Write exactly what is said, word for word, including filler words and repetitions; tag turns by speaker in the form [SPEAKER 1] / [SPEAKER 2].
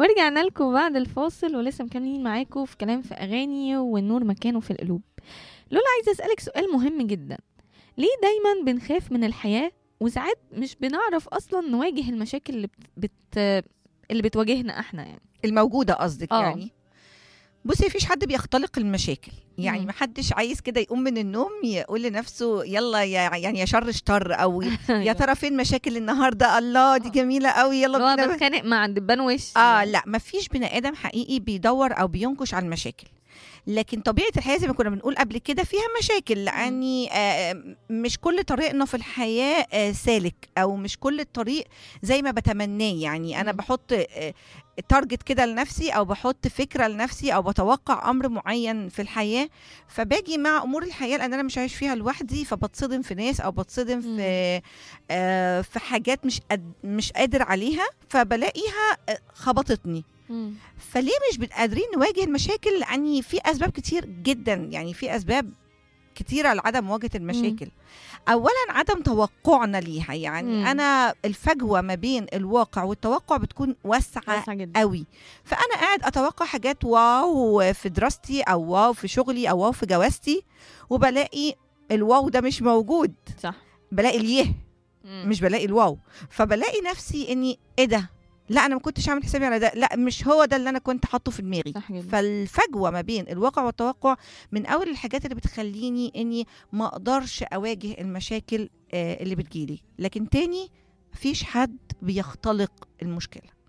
[SPEAKER 1] ورجعنا لكم بعد الفاصل ولسه مكملين معاكم في كلام في أغاني والنور مكانه في القلوب. لولا عايزة أسألك سؤال مهم جدا، ليه دايما بنخاف من الحياة وساعات مش بنعرف أصلا نواجه المشاكل اللي بت... بت... اللي بتواجهنا احنا يعني
[SPEAKER 2] الموجودة قصدك
[SPEAKER 1] آه.
[SPEAKER 2] يعني. بصي، مفيش حد بيختلق المشاكل، يعني
[SPEAKER 1] مم.
[SPEAKER 2] محدش عايز كده يقوم من النوم يقول لنفسه يلا يا يعني يا شر شر، او يا ترى فين مشاكل النهارده، الله دي جميله قوي يلا
[SPEAKER 1] اللي هو
[SPEAKER 2] بينا.
[SPEAKER 1] بتخانق مع دبان وش
[SPEAKER 2] اه لا، مفيش بني ادم حقيقي بيدور او بينكش على المشاكل، لكن طبيعه الحياه زي ما كنا بنقول قبل كده فيها مشاكل، يعني آه مش كل طريقنا في الحياه آه سالك، او مش كل الطريق زي ما بتمناه. يعني انا
[SPEAKER 1] مم.
[SPEAKER 2] بحط آه تارجت كده لنفسي، او بحط فكره لنفسي، او بتوقع امر معين في الحياه، فباجي مع امور الحياه لان انا مش عايش فيها لوحدي، فبتصدم في ناس او بتصدم
[SPEAKER 1] مم.
[SPEAKER 2] في آه في حاجات مش قد مش قادر عليها، فبلاقيها آه، خبطتني.
[SPEAKER 1] مم.
[SPEAKER 2] فليه مش قادرين نواجه المشاكل؟ يعني في اسباب كتير جدا، يعني في اسباب كتيرة لعدم مواجهة المشاكل. اولا عدم توقعنا ليها، يعني
[SPEAKER 1] مم.
[SPEAKER 2] انا الفجوة ما بين الواقع والتوقع بتكون واسعة
[SPEAKER 1] واسعة جدا.
[SPEAKER 2] قوي، فانا قاعد اتوقع حاجات واو في دراستي، او واو في شغلي، او واو في جوازتي، وبلاقي الواو ده مش موجود،
[SPEAKER 1] صح.
[SPEAKER 2] بلاقي اليه
[SPEAKER 1] مم.
[SPEAKER 2] مش بلاقي الواو، فبلاقي نفسي اني ايه ده، لا انا ما كنتش عامل حسابي على ده، لا مش هو ده اللي انا كنت حاطه في دماغي.
[SPEAKER 1] صح جدا.
[SPEAKER 2] فالفجوه ما بين الواقع والتوقع من اول الحاجات اللي بتخليني اني ما اقدرش اواجه المشاكل آه، اللي بتجيلي. لكن تاني، مفيش حد بيختلق المشكله.